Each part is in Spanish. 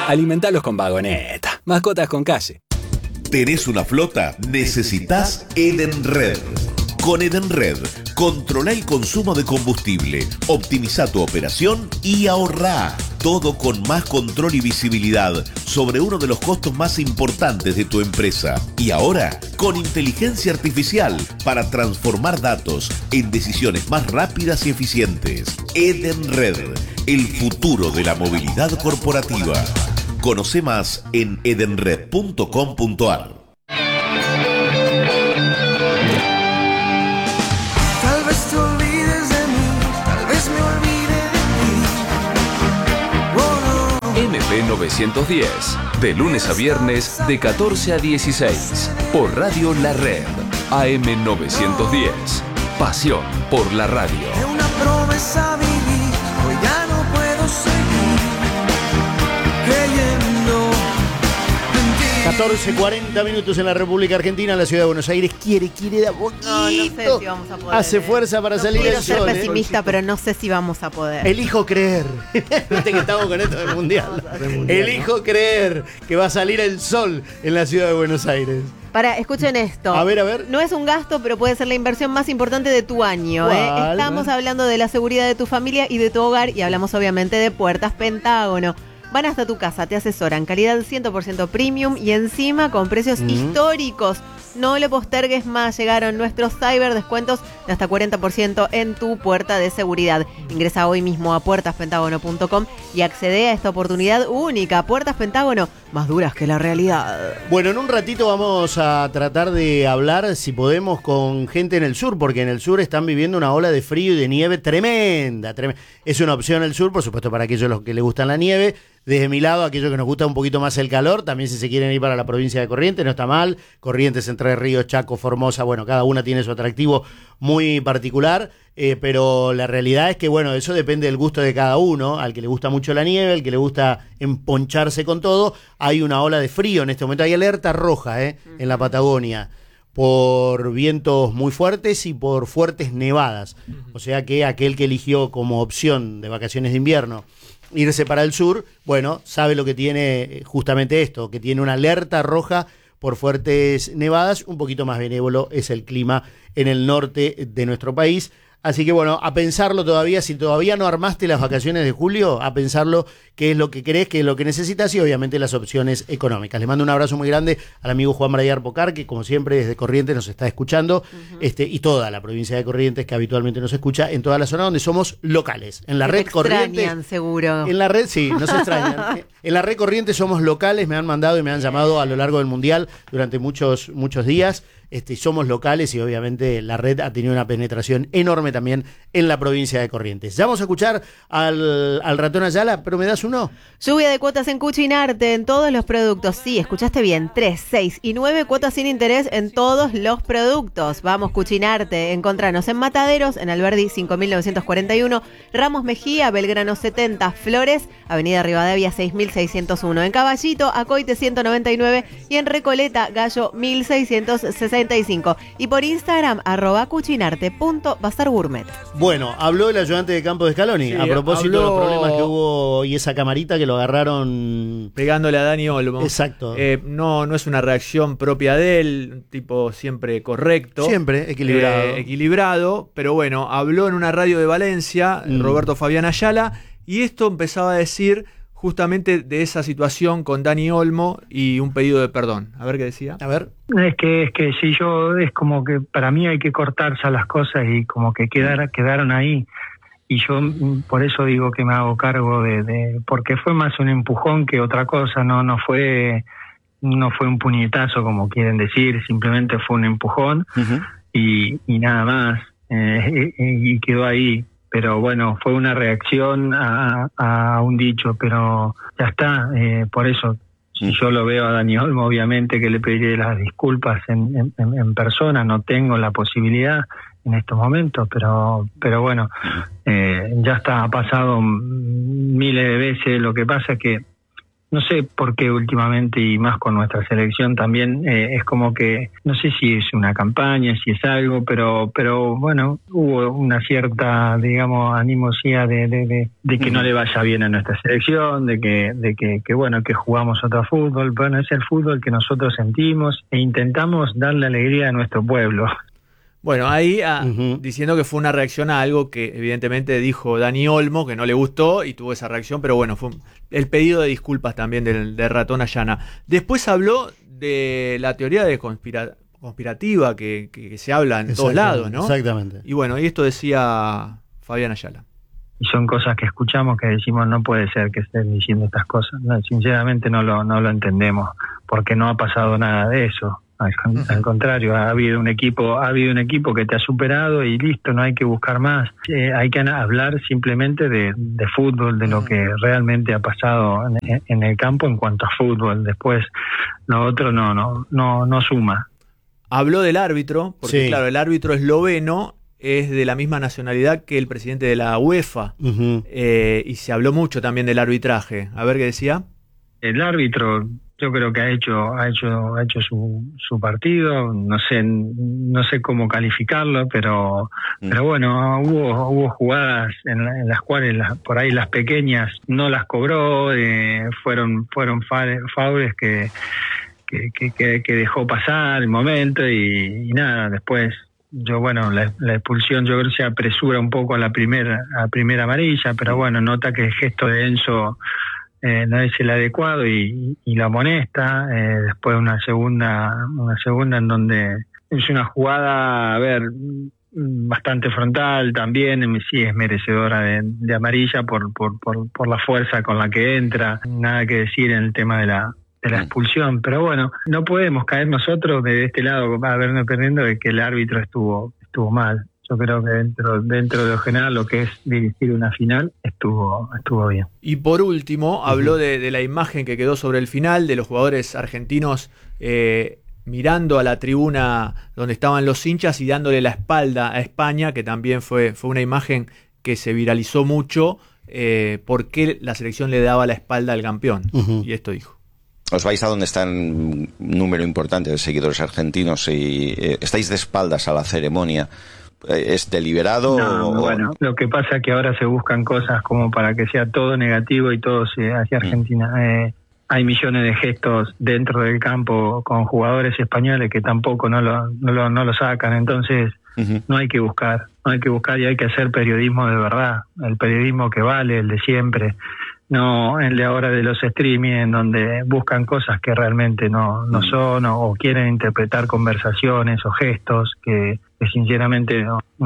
Alimentalos con Vagoneta. Mascotas con calle. ¿Tenés una flota? Necesitas Edenred. Con Edenred, controla el consumo de combustible, optimiza tu operación y ahorrá. Todo con más control y visibilidad sobre uno de los costos más importantes de tu empresa. Y ahora, con inteligencia artificial para transformar datos en decisiones más rápidas y eficientes. Edenred, el futuro de la movilidad corporativa. Conoce más en edenred.com.ar. MP910, de lunes a viernes de 14 a 16, por Radio La Red, AM910, pasión por la radio. De una promesa vivir, hoy ya no puedo seguir creyendo en ti. 14:40 minutos en la República Argentina, la ciudad de Buenos Aires quiere de a poquito. No sé si vamos a poder. Hace fuerza para salir quiero el sol. ser pesimista, pero no sé si vamos a poder. Elijo creer. Viste que estamos con esto del mundial. Elijo creer que va a salir el sol en la ciudad de Buenos Aires. Escuchen esto. A ver. No es un gasto, pero puede ser la inversión más importante de tu año. ¿Cuál? Estamos hablando de la seguridad de tu familia y de tu hogar y hablamos obviamente de Puertas Pentágono. Van hasta tu casa, te asesoran, calidad 100% premium y encima con precios históricos. No lo postergues más, llegaron nuestros cyber descuentos de hasta 40% en tu puerta de seguridad. Ingresa hoy mismo a puertaspentagono.com y accede a esta oportunidad única. Puertas Pentágono, más duras que la realidad. Bueno, en un ratito vamos a tratar de hablar, si podemos, con gente en el sur, porque en el sur están viviendo una ola de frío y de nieve tremenda. Es una opción el sur, por supuesto, para aquellos a los que les gustan la nieve. Desde mi lado, aquellos que nos gusta un poquito más el calor, también si se quieren ir para la provincia de Corrientes, no está mal. Corrientes, Entre Ríos, Chaco, Formosa, bueno, cada una tiene su atractivo muy particular, pero la realidad es que, bueno, eso depende del gusto de cada uno. Al que le gusta mucho la nieve, al que le gusta emponcharse con todo, hay una ola de frío en este momento. Hay alerta roja en la Patagonia por vientos muy fuertes y por fuertes nevadas. O sea que aquel que eligió como opción de vacaciones de invierno irse para el sur, bueno, sabe lo que tiene justamente esto, que tiene una alerta roja por fuertes nevadas. Un poquito más benévolo es el clima en el norte de nuestro país. Así que bueno, a pensarlo todavía, si todavía no armaste las vacaciones de julio, a pensarlo qué es lo que crees, qué es lo que necesitas y obviamente las opciones económicas. Les mando un abrazo muy grande al amigo Juan Brayar Pocar, que como siempre desde Corrientes nos está escuchando, y toda la provincia de Corrientes que habitualmente nos escucha en toda la zona donde somos locales. En la red Corrientes. Extrañan, seguro. En la red, sí, no se extrañan. En la red Corrientes somos locales, me han mandado y me han llamado a lo largo del Mundial durante muchos días. Somos locales y obviamente la red ha tenido una penetración enorme también en la provincia de Corrientes. Ya vamos a escuchar al ratón Ayala, pero ¿me das uno? Lluvia de cuotas en Cuchinarte en todos los productos. Sí, escuchaste bien, 3, 6 y 9 cuotas sin interés en todos los productos. Vamos, Cuchinarte, encontranos en Mataderos, en Alberdi 5941, Ramos Mejía, Belgrano 70, Flores, Avenida Rivadavia 6601, en Caballito, Acoite 199 y en Recoleta, Gallo 1660. Y por Instagram, @cuchinarte.bazargourmet. Bueno, habló el ayudante de campo de Scaloni, sí, a propósito de los problemas que hubo y esa camarita que lo agarraron pegándole a Dani Olmo. Exacto. No es una reacción propia de él, un tipo siempre correcto. Siempre equilibrado, pero bueno, habló en una radio de Valencia, Roberto Fabián Ayala, y esto empezaba a decir justamente de esa situación con Dani Olmo y un pedido de perdón. A ver qué decía. A ver. Es que si yo, es como que para mí hay que cortarse las cosas y como que quedaron ahí. Y yo por eso digo que me hago cargo porque fue más un empujón que otra cosa, no fue un puñetazo como quieren decir, simplemente fue un empujón y nada más, y quedó ahí. Pero bueno, fue una reacción a un dicho, pero ya está, por eso, si yo lo veo a Dani Olmo, obviamente que le pediré las disculpas en persona, no tengo la posibilidad en estos momentos, pero bueno, ya está, ha pasado miles de veces. Lo que pasa es que no sé por qué últimamente, y más con nuestra selección también, es como que, no sé si es una campaña, si es algo, pero bueno, hubo una cierta, digamos, animosidad de que no le vaya bien a nuestra selección, de que bueno, que jugamos otro fútbol. Bueno, es el fútbol que nosotros sentimos e intentamos darle alegría a nuestro pueblo. Bueno, ahí diciendo que fue una reacción a algo que evidentemente dijo Dani Olmo, que no le gustó y tuvo esa reacción, pero bueno, fue el pedido de disculpas también del Ratón Ayala. Después habló de la teoría de conspirativa que se habla en todos lados, ¿no? Exactamente. Y bueno, y esto decía Fabián Ayala. Y son cosas que escuchamos que decimos, no puede ser que estén diciendo estas cosas. No, sinceramente no lo entendemos, porque no ha pasado nada de eso. Al contrario, ha habido un equipo que te ha superado y listo, no hay que buscar más. Hay que hablar simplemente de fútbol, de lo que realmente ha pasado en el campo en cuanto a fútbol. Después lo otro no suma. Habló del árbitro, porque claro, el árbitro esloveno es de la misma nacionalidad que el presidente de la UEFA, y se habló mucho también del arbitraje. A ver qué decía. El árbitro, yo creo que ha hecho su partido, no sé cómo calificarlo, pero bueno, hubo jugadas en las cuales por ahí las pequeñas no las cobró, fueron faules que dejó pasar el momento y nada. Después la expulsión yo creo que se apresura un poco a la primera amarilla, pero bueno, nota que el gesto de Enzo no es el adecuado y lo amonesta. Después una segunda en donde es una jugada, bastante frontal también, sí es merecedora de amarilla por la fuerza con la que entra. Nada que decir en el tema de la expulsión, pero bueno, no podemos caer nosotros de este lado a vernos perdiendo de que el árbitro estuvo mal. Yo creo que dentro de lo general, lo que es dirigir una final, estuvo bien. Y por último, habló de la imagen que quedó sobre el final, de los jugadores argentinos mirando a la tribuna donde estaban los hinchas y dándole la espalda a España, que también fue una imagen que se viralizó mucho, porque la selección le daba la espalda al campeón. Y esto dijo. Os vais a donde están un número importante de seguidores argentinos y estáis de espaldas a la ceremonia. ¿Es deliberado? Bueno, lo que pasa es que ahora se buscan cosas como para que sea todo negativo y todo hacia Argentina. Hay millones de gestos dentro del campo con jugadores españoles que tampoco no lo sacan. Entonces no hay que buscar y hay que hacer periodismo de verdad, el periodismo que vale, el de siempre. No el de ahora de los streaming, en donde buscan cosas que realmente no son, o quieren interpretar conversaciones o gestos que sinceramente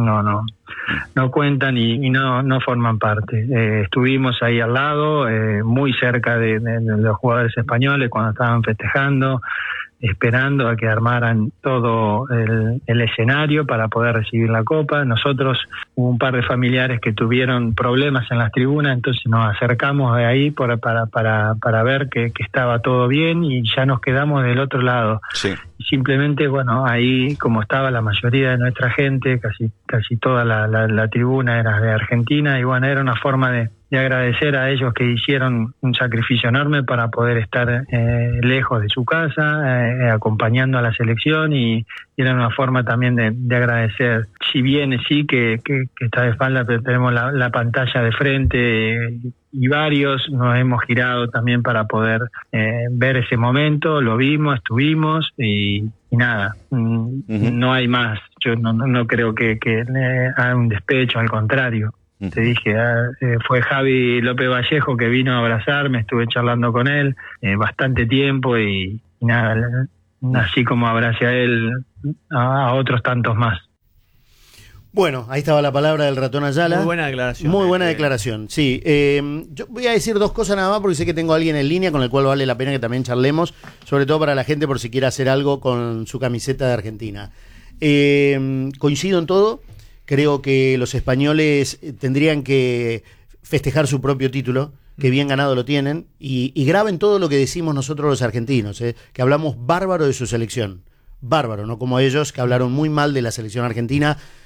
no cuentan y no forman parte. Estuvimos ahí al lado, muy cerca de los jugadores españoles cuando estaban festejando, esperando a que armaran todo el escenario para poder recibir la copa. Nosotros hubo un par de familiares que tuvieron problemas en las tribunas, entonces nos acercamos de ahí para ver que estaba todo bien y ya nos quedamos del otro lado. Sí. Simplemente, ahí como estaba la mayoría de nuestra gente, casi toda la tribuna era de Argentina, y era una forma de agradecer a ellos que hicieron un sacrificio enorme para poder estar lejos de su casa, acompañando a la selección, y era una forma también de agradecer. Si bien sí que está de espalda, pero tenemos la pantalla de frente, y varios nos hemos girado también para poder ver ese momento. Lo vimos, estuvimos y nada, no hay más. Yo no creo que haga un despecho, al contrario. Te dije, fue Javi López Vallejo que vino a abrazarme, estuve charlando con él bastante tiempo y nada, así como abrace a él, a otros tantos más. Bueno, ahí estaba la palabra del Ratón Ayala. Muy buena declaración. Muy buena declaración, sí. Yo voy a decir dos cosas nada más porque sé que tengo a alguien en línea con el cual vale la pena que también charlemos, sobre todo para la gente por si quiere hacer algo con su camiseta de Argentina. Coincido en todo. Creo que los españoles tendrían que festejar su propio título, que bien ganado lo tienen, y graben todo lo que decimos nosotros los argentinos, que hablamos bárbaro de su selección. Bárbaro, no como ellos, que hablaron muy mal de la selección argentina.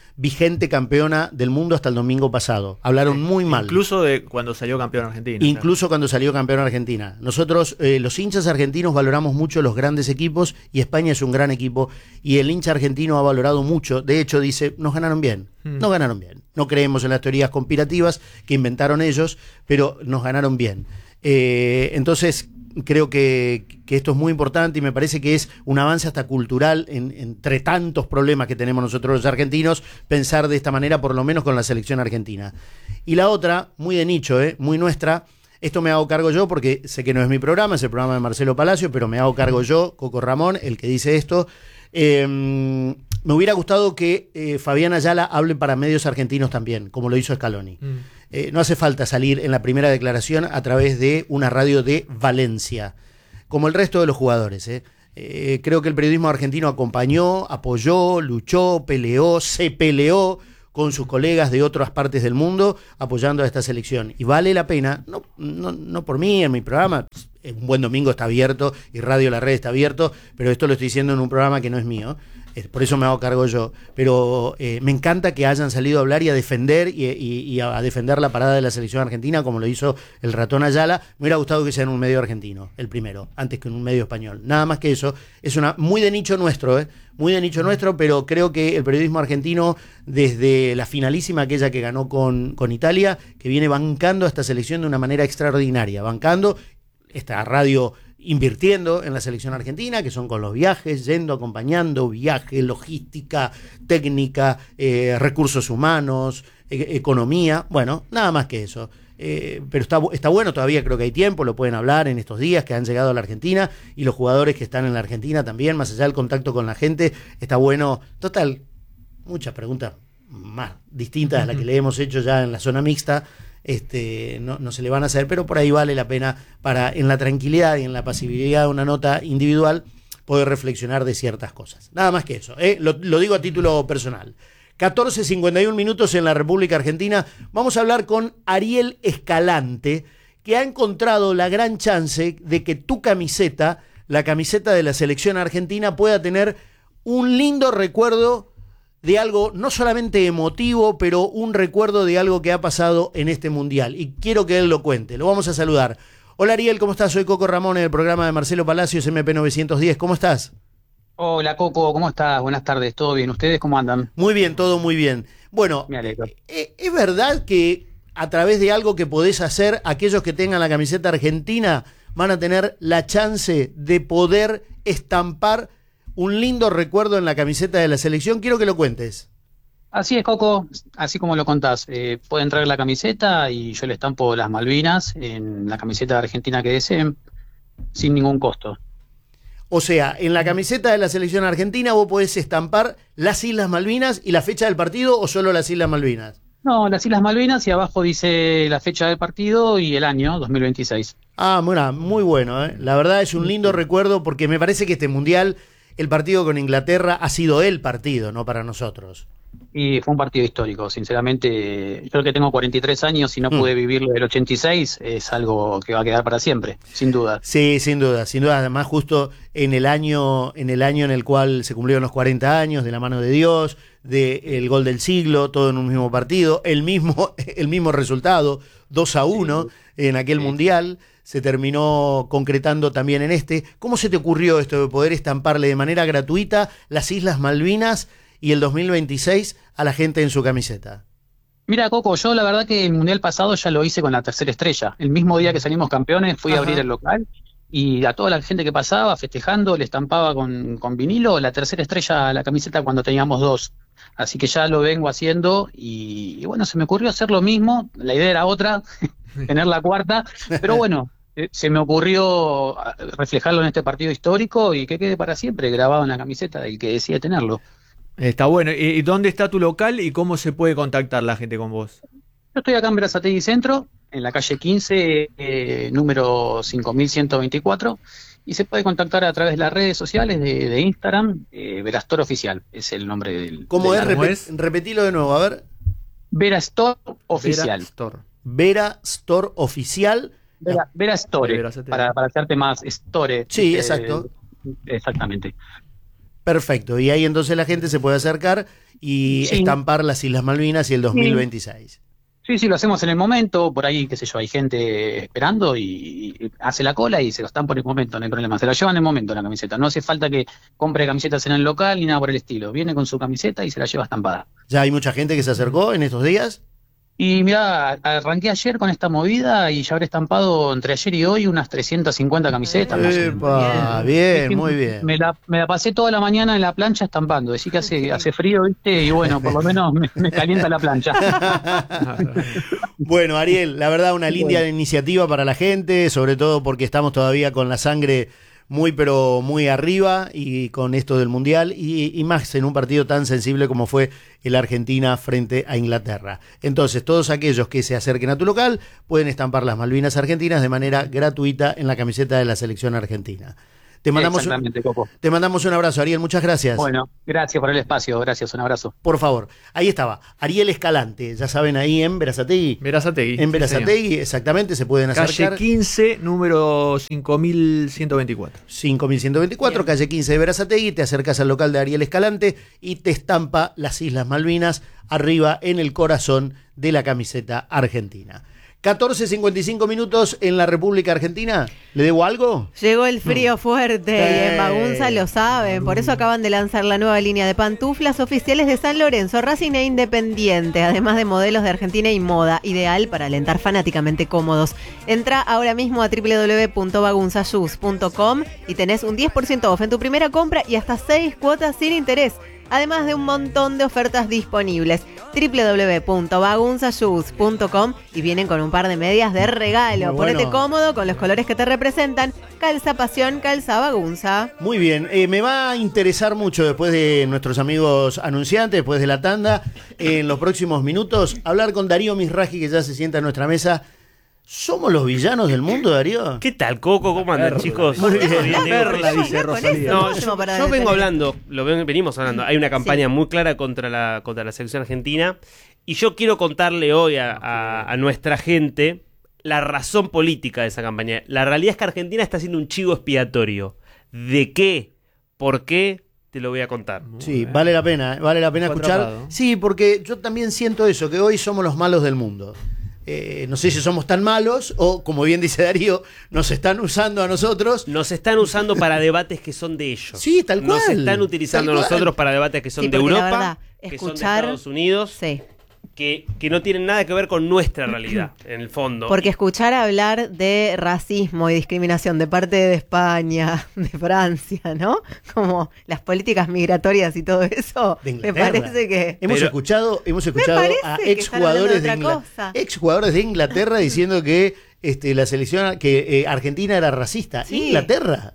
vigente campeona del mundo hasta el domingo pasado. Hablaron muy mal. Incluso de cuando salió campeón Argentina. Incluso cuando salió campeón Argentina. Nosotros, los hinchas argentinos, valoramos mucho los grandes equipos y España es un gran equipo y el hincha argentino ha valorado mucho. De hecho, dice, nos ganaron bien. Nos ganaron bien. No creemos en las teorías conspirativas que inventaron ellos, pero nos ganaron bien. Entonces, creo que esto es muy importante y me parece que es un avance hasta cultural entre tantos problemas que tenemos nosotros los argentinos, pensar de esta manera por lo menos con la selección argentina. Y la otra, muy de nicho, muy nuestra, esto me hago cargo yo porque sé que no es mi programa, es el programa de Marcelo Palacio, pero me hago cargo yo, Coco Ramón, el que dice esto. Me hubiera gustado que Fabián Ayala hable para medios argentinos también, como lo hizo Scaloni. No hace falta salir en la primera declaración a través de una radio de Valencia, como el resto de los jugadores. Creo que el periodismo argentino acompañó, apoyó, luchó, se peleó con sus colegas de otras partes del mundo apoyando a esta selección. Y vale la pena, no por mí, en mi programa, Un Buen Domingo está abierto y Radio La Red está abierto, pero esto lo estoy diciendo en un programa que no es mío. Por eso me hago cargo yo, pero me encanta que hayan salido a hablar y a defender y a defender la parada de la selección argentina como lo hizo el ratón Ayala. Me hubiera gustado que sea en un medio argentino, el primero, antes que en un medio español. Nada más que eso, es muy de nicho nuestro, muy de nicho nuestro, pero creo que el periodismo argentino, desde la finalísima aquella que ganó con Italia, que viene bancando a esta selección de una manera extraordinaria, bancando esta radio invirtiendo en la selección argentina, que son con los viajes, yendo, acompañando, viaje, logística, técnica, recursos humanos, economía, bueno, nada más que eso. Pero está bueno, todavía creo que hay tiempo, lo pueden hablar en estos días que han llegado a la Argentina y los jugadores que están en la Argentina también, más allá del contacto con la gente, está bueno. Total, muchas preguntas más distintas a las que le hemos hecho ya en la zona mixta. No se le van a hacer, pero por ahí vale la pena para, en la tranquilidad y en la pasividad de una nota individual, poder reflexionar de ciertas cosas. Nada más que eso, lo digo a título personal. 14:51 minutos en la República Argentina. Vamos a hablar con Ariel Escalante, que ha encontrado la gran chance de que tu camiseta, la camiseta de la selección argentina, pueda tener un lindo recuerdo de algo no solamente emotivo, pero un recuerdo de algo que ha pasado en este mundial. Y quiero que él lo cuente. Lo vamos a saludar. Hola Ariel, ¿cómo estás? Soy Coco Ramón en el programa de Marcelo Palacios, MP 910. ¿Cómo estás? Hola Coco, ¿cómo estás? Buenas tardes, ¿todo bien? ¿Ustedes cómo andan? Muy bien, todo muy bien. Bueno, me alegro. ¿Es verdad que a través de algo que podés hacer, aquellos que tengan la camiseta argentina van a tener la chance de poder estampar un lindo recuerdo en la camiseta de la selección? Quiero que lo cuentes. Así es, Coco, así como lo contás. Pueden traer la camiseta y yo le estampo las Malvinas en la camiseta de Argentina que deseen, sin ningún costo. O sea, en la camiseta de la selección argentina vos podés estampar las Islas Malvinas y la fecha del partido, o solo las Islas Malvinas. No, las Islas Malvinas y abajo dice la fecha del partido y el año 2026. Ah, bueno, muy bueno, ¿eh? La verdad es un lindo recuerdo porque me parece que este mundial, el partido con Inglaterra ha sido el partido, no para nosotros. Y fue un partido histórico, sinceramente. Yo que tengo 43 años y no pude vivirlo del 86, es algo que va a quedar para siempre, sin duda. Sí, sin duda, sin duda. Además, justo en el año en el cual se cumplieron los 40 años de la mano de Dios, del gol del siglo, todo en un mismo partido, el mismo resultado, 2-1 en aquel mundial. Se terminó concretando también en este. ¿Cómo se te ocurrió esto de poder estamparle de manera gratuita las Islas Malvinas y el 2026 a la gente en su camiseta? Mira, Coco, yo la verdad que el mundial pasado ya lo hice con la tercera estrella. El mismo día que salimos campeones fui a abrir el local y a toda la gente que pasaba festejando le estampaba con vinilo la tercera estrella a la camiseta cuando teníamos 2. Así que ya lo vengo haciendo y bueno, se me ocurrió hacer lo mismo. La idea era otra, tener la cuarta, pero bueno, se me ocurrió reflejarlo en este partido histórico y que quede para siempre grabado en la camiseta del que decide tenerlo. Está bueno. ¿Y dónde está tu local y cómo se puede contactar la gente con vos? Yo estoy acá en Berazategui Centro, en la calle 15, número 5124, y se puede contactar a través de las redes sociales de Instagram, Verastor Oficial, es el nombre del... ¿Cómo es? Repetilo de nuevo, a ver. Verastor Oficial. Verastor Oficial. Verastore, para hacerte más store. Sí, exacto. Exactamente. Perfecto, y ahí entonces la gente se puede acercar y estampar las Islas Malvinas y el 2026. Sí, lo hacemos en el momento, por ahí, qué sé yo, hay gente esperando y hace la cola y se lo estampa en el momento, no hay problema, se la llevan en el momento la camiseta, no hace falta que compre camisetas en el local ni nada por el estilo, viene con su camiseta y se la lleva estampada. ¿Ya hay mucha gente que se acercó en estos días? Y mira, arranqué ayer con esta movida y ya habré estampado entre ayer y hoy unas 350 camisetas. Epa, bien, muy bien. Me la pasé toda la mañana en la plancha estampando. Decís que hace frío, ¿viste? Y bueno, por lo menos me calienta la plancha. Bueno, Ariel, la verdad una linda iniciativa para la gente, sobre todo porque estamos todavía con la sangre muy pero muy arriba y con esto del Mundial y más en un partido tan sensible como fue el Argentina frente a Inglaterra. Entonces, todos aquellos que se acerquen a tu local pueden estampar las Malvinas argentinas de manera gratuita en la camiseta de la selección argentina. Te mandamos un abrazo, Ariel, muchas gracias. Bueno, gracias por el espacio, gracias, un abrazo. Por favor, ahí estaba, Ariel Escalante, ya saben, ahí en Berazategui. En Berazategui, exactamente, se pueden acercar. Calle 15, número 5124. 5124, calle 15 de Berazategui, te acercas al local de Ariel Escalante y te estampa las Islas Malvinas arriba en el corazón de la camiseta argentina. 14:55 minutos en la República Argentina. ¿Le debo algo? Llegó el frío fuerte y en Bagunza lo saben. Por eso acaban de lanzar la nueva línea de pantuflas oficiales de San Lorenzo, Racing e Independiente, además de modelos de Argentina y moda, ideal para alentar fanáticamente cómodos. Entra ahora mismo a www.bagunzashoes.com y tenés un 10% off en tu primera compra y hasta 6 cuotas sin interés. Además de un montón de ofertas disponibles. www.bagunzashoes.com y vienen con un par de medias de regalo. Ponete cómodo con los colores que te representan. Calza pasión, calza bagunza. Muy bien, me va a interesar mucho después de nuestros amigos anunciantes, después de la tanda, en los próximos minutos, hablar con Darío Mizrahi, que ya se sienta en nuestra mesa. ¿Somos los villanos del mundo, Darío? ¿Qué tal, Coco? ¿Cómo andan, chicos? Muy bien. Dice Rosalía. No, yo vengo hablando, venimos hablando. Hay una campaña muy clara contra la selección argentina. Y yo quiero contarle hoy a nuestra gente la razón política de esa campaña. La realidad es que Argentina está haciendo un chivo expiatorio. ¿De qué? ¿Por qué? Te lo voy a contar. Sí, vale la pena escuchar. Atrapado. Sí, porque yo también siento eso, que hoy somos los malos del mundo. No sé si somos tan malos o, como bien dice Darío, nos están usando a nosotros. Nos están usando para debates que son de ellos. Sí, tal cual. Nos están utilizando a nosotros para debates que son de Europa, verdad, que son de Estados Unidos, que no tienen nada que ver con nuestra realidad, en el fondo. Porque escuchar hablar de racismo y discriminación de parte de España, de Francia, ¿no? Como las políticas migratorias y todo eso, me parece que... Hemos escuchado a exjugadores de Inglaterra diciendo que la selección, que Argentina era racista. Sí. Inglaterra.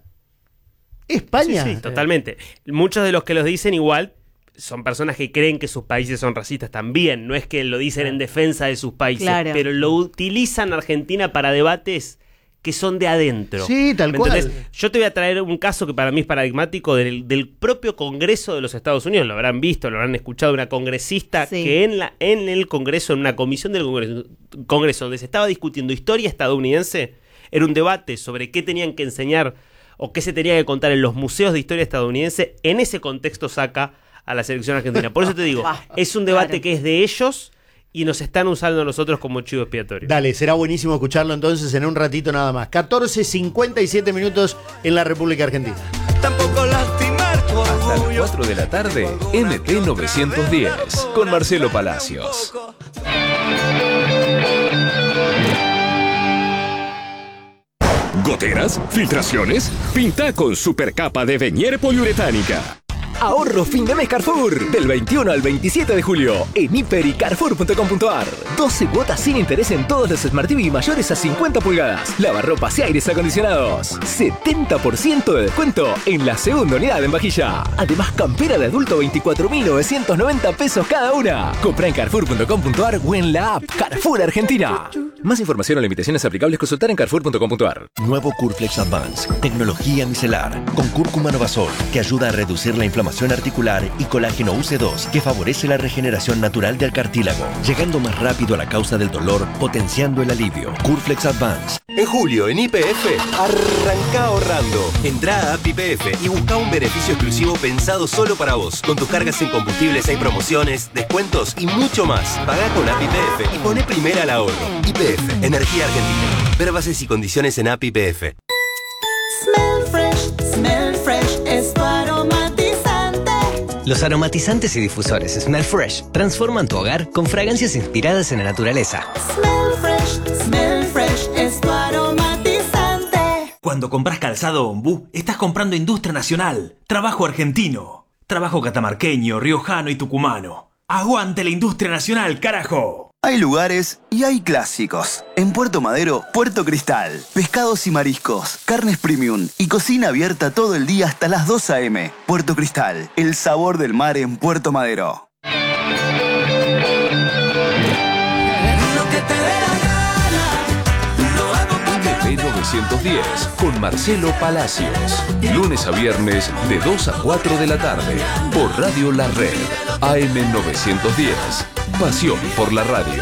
España. Sí, totalmente. Muchos de los que los dicen igual son personas que creen que sus países son racistas también. No es que lo dicen en defensa de sus países, pero lo utilizan Argentina para debates que son de adentro. Sí, tal cual. Yo te voy a traer un caso que para mí es paradigmático del propio Congreso de los Estados Unidos. Lo habrán visto, lo habrán escuchado, una congresista que en el Congreso, en una comisión del Congreso donde se estaba discutiendo historia estadounidense, era un debate sobre qué tenían que enseñar o qué se tenía que contar en los museos de historia estadounidense. En ese contexto saca a la selección argentina. Por eso te digo, es un debate que es de ellos y nos están usando a nosotros como chivo expiatorio. Dale, será buenísimo escucharlo entonces en un ratito nada más. 14:57 minutos en la República Argentina. Tampoco lastimar tu orgullo. Hasta las 4 de la tarde, MT 910, con Marcelo Palacios. ¿Goteras? ¿Filtraciones? Pinta con supercapa de Venier poliuretánica. Ahorro fin de mes Carrefour. Del 21 al 27 de julio. En hiper y carrefour.com.ar. 12 cuotas sin interés en todos los Smart TV mayores a 50 pulgadas. Lavarropas y aires acondicionados. 70% de descuento en la segunda unidad en vajilla. Además, campera de adulto 24.990 pesos cada una. Compra en carrefour.com.ar o en la app Carrefour Argentina. Más información o limitaciones aplicables consultar en carrefour.com.ar. Nuevo Curflex Advance. Tecnología micelar. Con cúrcuma Novasol, que ayuda a reducir la inflamación deformación articular y colágeno UC2 que favorece la regeneración natural del cartílago, llegando más rápido a la causa del dolor, potenciando el alivio. Curflex Advance. En julio, en YPF, arranca ahorrando. Entrá a App YPF y busca un beneficio exclusivo pensado solo para vos. Con tus cargas en combustibles hay promociones, descuentos y mucho más. Pagá con App YPF y poné primera al ahorro. YPF, Energía Argentina. Ver bases y condiciones en App YPF. Smell Fresh es tu aromatizante. Los aromatizantes y difusores Smell Fresh transforman tu hogar con fragancias inspiradas en la naturaleza. Smell Fresh es tu aromatizante. Cuando compras calzado Ombú, estás comprando industria nacional, trabajo argentino, trabajo catamarqueño, riojano y tucumano. ¡Aguante la industria nacional, carajo! Hay lugares y hay clásicos. En Puerto Madero, Puerto Cristal. Pescados y mariscos, carnes premium y cocina abierta todo el día hasta las 2 a.m. Puerto Cristal, el sabor del mar en Puerto Madero. B910 con Marcelo Palacios. Lunes a viernes de 2 a 4 de la tarde por Radio La Red. AM910. Pasión por la radio.